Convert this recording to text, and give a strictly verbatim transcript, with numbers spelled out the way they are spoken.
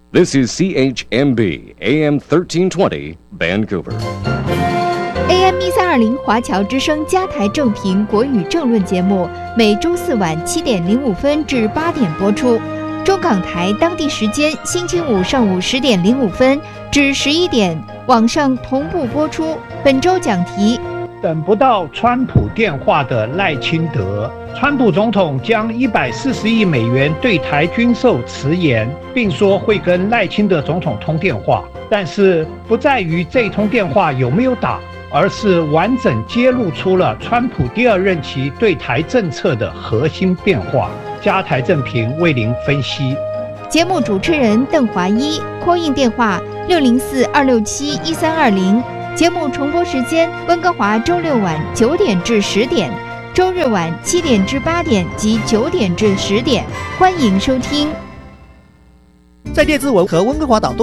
This is C H M B A M thirteen twenty Vancouver。A M 一三二零华侨之声加台正评国语政论节目，每周四晚七点零五分至八点播出。中港台当地时间星期五上午十点零五分至十一点，网上同步播出。本周讲题： 等不到川普电话的赖清德。川普总统将一百四十亿美元对台军售迟延，并说会跟赖清德总统通电话，但是不在于这通电话有没有打，而是完整揭露出了川普第二任期对台政策的核心变化。加台正评为您分析。 节目主持人邓华一 ，call in 电话六零四二六七一三二零。节目重播时间：温哥华周六晚九点至十点，周日晚七点至八点及九点至十点。欢迎收听。 在电子文和温哥华岛都